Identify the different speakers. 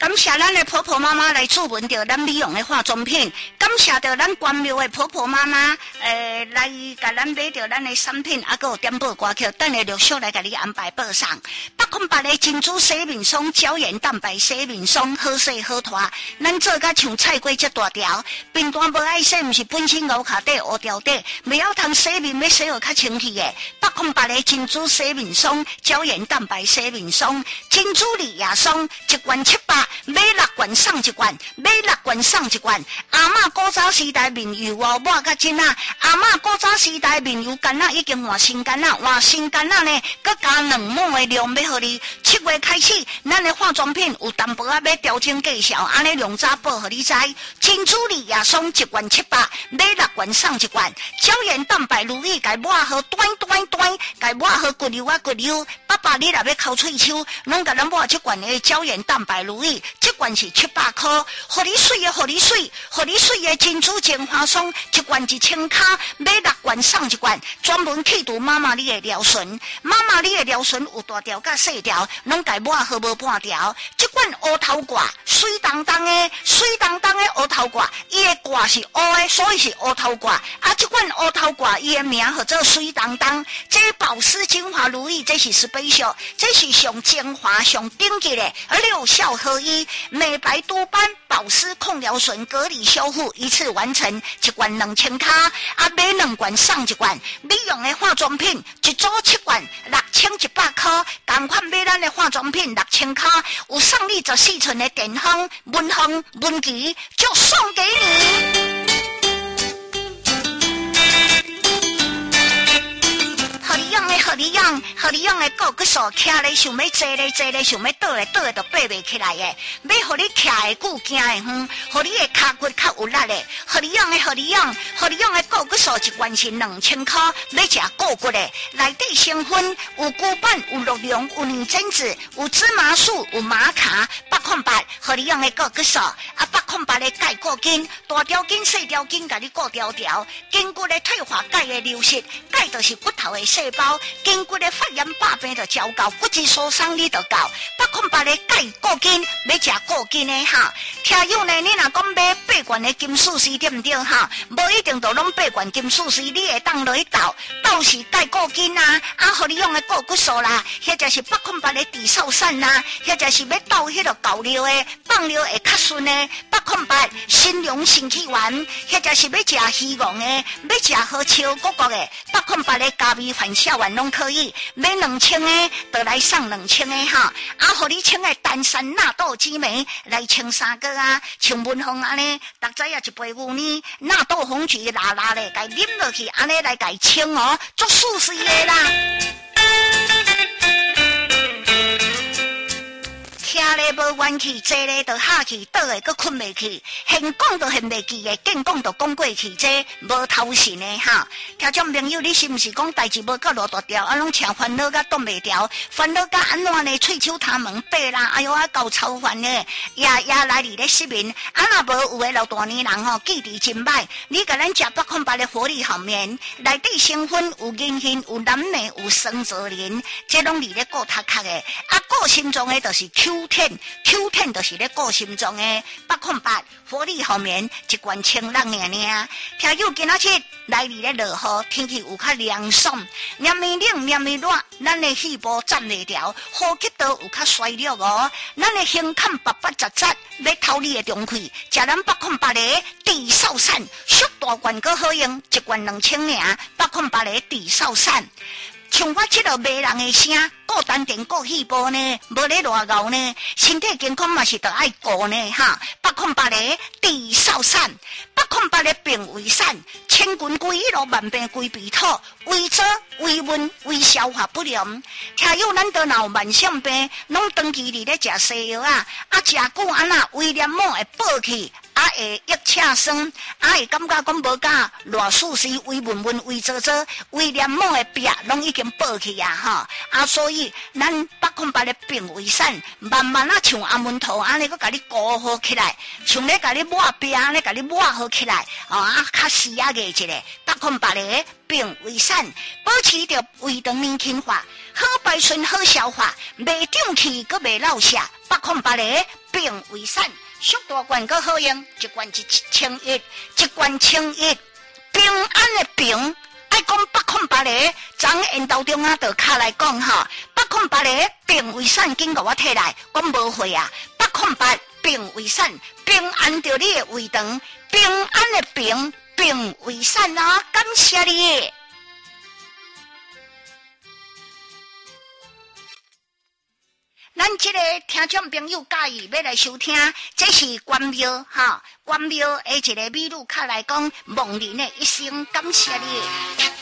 Speaker 1: 感谢咱的婆婆妈妈来助闻到咱美容的化妆品，感谢到咱关庙的婆婆妈妈，来甲咱买到咱的产品，还有点播歌曲，等下陆续来甲你安排报上。808的珍珠洗面霜、胶原蛋白洗面霜，好洗好拖，咱做甲像菜瓜这大条，平淡无爱洗，毋是本身牛卡底乌条底，袂晓通洗面，要洗好较清气的。808的珍珠洗面霜、胶原蛋白洗面霜、珍珠里亚霜，一罐700，买6罐送1罐，买6罐送1罐。阿嬷古早时代面油哦，抹甲真啊！阿嬷古早时代面油干啊，已经换新干啊，换新干啊呢，佮加2毛的量要互你。7月开始，咱的化妆品有淡薄仔要调整介绍，安尼量早报互你知。珍珠里亚霜1罐700，买6罐送1罐。胶原蛋白乳液，甲抹好短，甲抹好骨溜啊骨溜。爸爸，你若要抠喙鬚，拢甲咱抹1罐的胶原蛋白乳液，1罐是700块，互你水的，互你水的珍珠精华霜，1罐1000块，买6罐送1罐，专门去除妈妈你的撩唇。妈妈你的撩唇有大条甲细条，拢甲抹好无半条。1罐乌头挂，水当当的乌头挂，伊的挂是乌的，所以是乌头挂。啊，1罐乌头挂，伊的名叫做水当当。这保湿精华乳液，这是special，这是上精华上顶级的，6效合一，美白多斑、保湿控疗醇、隔离修复，一次完成，1罐2000块，啊，买2罐送1罐。美容的化妆品一组7罐，6100块，赶快买咱的化妆品6000块，有送你14寸的电风、文具，就送给你。互你用的骨骨素徛咧，想要坐咧，想要倒咧就爬袂起来的。要互你徛的久，行的远，互你的脚骨较有力的。互你用的骨骨素1罐是2000块，要食骨骨的。内底成分有骨板、有鹿茸、有泥榛子、有芝麻素、有玛卡。808，互你用的骨骨素，啊808的钙固筋，大条筋、细条筋，甲你固条条。筋骨的退化，钙的流失，钙就是骨头的细胞。筋骨的发炎百病就照到，骨质疏松你就到。808的钙固筋，要食固筋的哈。听友呢，你若讲买8罐的金属丝对不对哈？无一定都拢8罐金属丝，你会当落去倒是钙固筋啊，互你用的固骨素啦，或者是808的地少散啦，或者是要倒迄个高尿的，放尿会较顺的。808新阳新气丸，或者是要食鱼王的，要食好笑骨骨的。808的加味反效丸拢可以，买2000的，就来送2000的哈。互你请的丹参纳豆激酶来清3个啊，像文芳安尼，逐知影1杯牛奶，纳豆红曲辣辣的，该啉落去，安尼来改清哦，做素食的啦。徛咧无元气，坐咧就下去，倒咧佫困袂去，现讲都现袂记的，见讲都讲过去，这无头神的哈。听众朋友，你是毋是讲代志无够落大条，拢请烦恼甲挡袂掉，烦恼甲安怎呢？喙手他门白啦，哎哟啊，够超烦的，也来你咧失眠。若无有诶老大年人吼，记忆真歹。你甲咱食808的活力好眠，内底成分有银杏、有蓝莓、有生泽林，这拢你咧顾头壳的。顾心脏的就是Q10，就是咧顾心脏的。808活力好眠，1罐16尔。听友今仔日来你咧落雨，天气有较凉爽，黏咪冷黏咪热，咱的细胞站袂调，呼吸道有较衰弱哦。咱的胸腔白白杂杂，要透你的中气，食咱808的地少散，小大罐个好用，1罐2000尔。808的地少散。像我这个骂人的声，顾丹田顾细胞呢，无咧偌熬呢，身体健康嘛是得爱顾呢哈。808的地少散，808的病胃散，千军归一路万病归鼻土，胃浊、胃闷、胃消化不良。听友咱都有慢性病，拢长期伫咧食西药啊，食久安那胃黏膜会爆去。会抑恰酸，会感觉讲无甲偌事事为问问为做做，为念某的病拢已经报去啊吼！所以咱808的病为散，慢慢像阿门头安尼，佮甲你顾好起来，像咧甲你抹病安尼，甲你抹好起来，较实压个一个808的病为散，保持着胃肠年轻化，好排顺好消化，袂胀气佮袂落下。808的病为散，速大罐佮好用，一罐1100，一罐1100，平安的平。爱讲808的，张缘道中就卡来讲808的病为散，紧甲我摕来，我无会啊。808病为散，平安着你的胃肠，平安的病为散啊！感谢你。咱这个听众朋友介意要来收听，这是关庙关庙的一个美女卡来讲，梦人的一生，感谢你。